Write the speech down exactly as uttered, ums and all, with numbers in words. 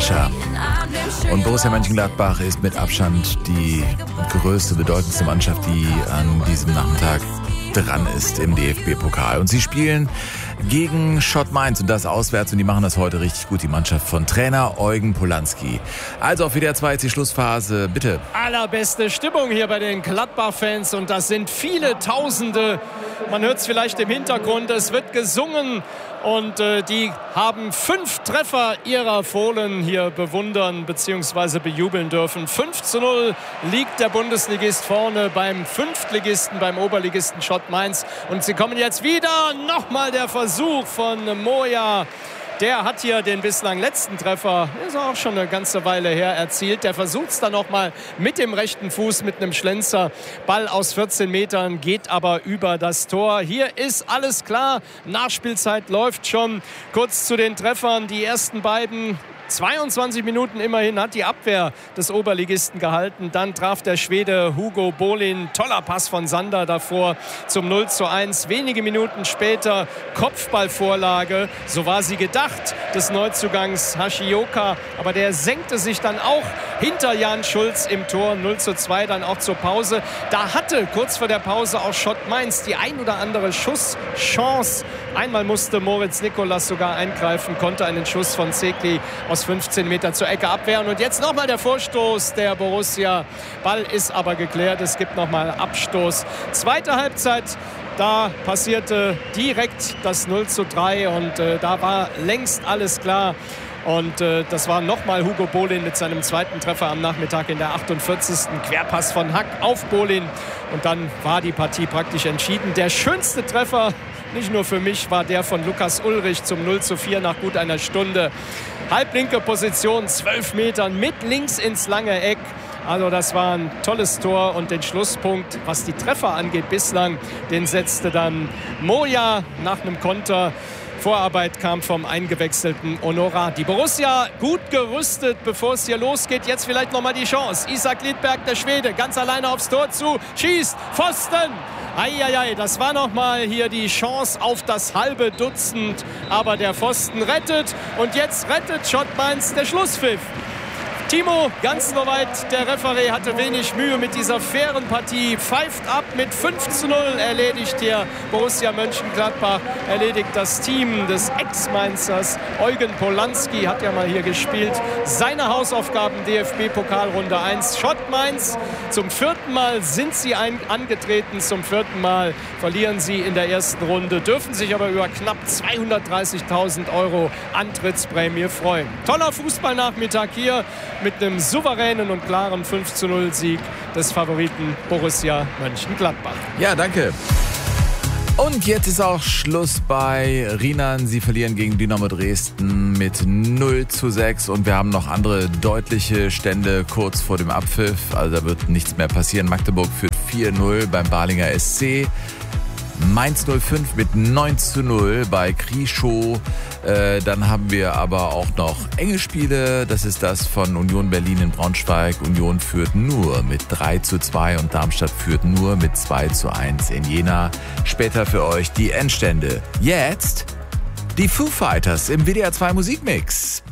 Escher. Und Borussia Mönchengladbach ist mit Abstand die größte, bedeutendste Mannschaft, die an diesem Nachmittag dran ist im D F B-Pokal. Und sie spielen gegen Schott Mainz und das auswärts und die machen das heute richtig gut, die Mannschaft von Trainer Eugen Polanski. Also auf W D R zwei ist die Schlussphase, bitte. Allerbeste Stimmung hier bei den Gladbach-Fans und das sind viele Tausende. Man hört es vielleicht im Hintergrund, es wird gesungen und äh, die haben fünf Treffer ihrer Fohlen hier bewundern bzw. bejubeln dürfen. fünf zu null liegt der Bundesligist vorne beim Fünftligisten, beim Oberligisten Schott Mainz. Und sie kommen jetzt wieder. Nochmal der Versuch von Moja. Der hat hier den bislang letzten Treffer, ist auch schon eine ganze Weile her, erzielt. Der versucht es dann nochmal mit dem rechten Fuß, mit einem Schlenzer. Ball aus vierzehn Metern, geht aber über das Tor. Hier ist alles klar. Nachspielzeit läuft schon. Kurz zu den Treffern. Die ersten beiden zweiundzwanzig Minuten immerhin hat die Abwehr des Oberligisten gehalten. Dann traf der Schwede Hugo Bolin. Toller Pass von Sander davor zum null zu eins. Wenige Minuten später Kopfballvorlage. So war sie gedacht, des Neuzugangs Hashioka. Aber der senkte sich dann auch hinter Jan Schulz im Tor. null zu zwei dann auch zur Pause. Da hatte kurz vor der Pause auch Schott Mainz die ein oder andere Schusschance. Einmal musste Moritz Nikolas sogar eingreifen, konnte einen Schuss von Zekli aus fünfzehn Meter zur Ecke abwehren. Und jetzt nochmal der Vorstoß der Borussia. Ball ist aber geklärt. Es gibt nochmal Abstoß. Zweite Halbzeit. Da passierte direkt das null zu drei und äh, da war längst alles klar. Und äh, das war nochmal Hugo Bolin mit seinem zweiten Treffer am Nachmittag in der achtundvierzigsten Querpass von Hack auf Bolin. Und dann war die Partie praktisch entschieden. Der schönste Treffer, nicht nur für mich, war der von Lukas Ulrich zum null zu vier nach gut einer Stunde. Halblinke Position, zwölf Metern mit links ins lange Eck. Also das war ein tolles Tor und den Schlusspunkt, was die Treffer angeht bislang, den setzte dann Moja nach einem Konter. Vorarbeit kam vom eingewechselten Honorat. Die Borussia gut gerüstet, bevor es hier losgeht. Jetzt vielleicht nochmal die Chance. Isak Lidberg, der Schwede, ganz alleine aufs Tor zu. Schießt, Pfosten. Eieiei, das war nochmal hier die Chance auf das halbe Dutzend. Aber der Pfosten rettet. Und jetzt rettet Schott Mainz der Schlusspfiff. Timo, ganz soweit, der Referee hatte wenig Mühe mit dieser fairen Partie, pfeift ab mit fünf zu null, erledigt hier Borussia Mönchengladbach, erledigt das Team des Ex-Mainzers. Eugen Polanski hat ja mal hier gespielt, seine Hausaufgaben D F B-Pokalrunde eins. Schott Mainz, zum vierten Mal sind sie ein, angetreten, zum vierten Mal verlieren sie in der ersten Runde, dürfen sich aber über knapp zweihundertdreißigtausend Euro Antrittsprämie freuen. Toller Fußballnachmittag hier mit einem souveränen und klaren fünf zu null Sieg des Favoriten Borussia Mönchengladbach. Ja, danke. Und jetzt ist auch Schluss bei Rinan. Sie verlieren gegen Dynamo Dresden mit null zu sechs. Und wir haben noch andere deutliche Stände kurz vor dem Abpfiff. Also da wird nichts mehr passieren. Magdeburg führt vier null beim Balinger S C. Mainz null fünf mit neun zu null bei Krischow. Äh, dann haben wir aber auch noch enge Spiele. Das ist das von Union Berlin in Braunschweig. Union führt nur mit drei zu zwei und Darmstadt führt nur mit zwei zu eins in Jena. Später für euch die Endstände. Jetzt die Foo Fighters im W D R zwei Musikmix.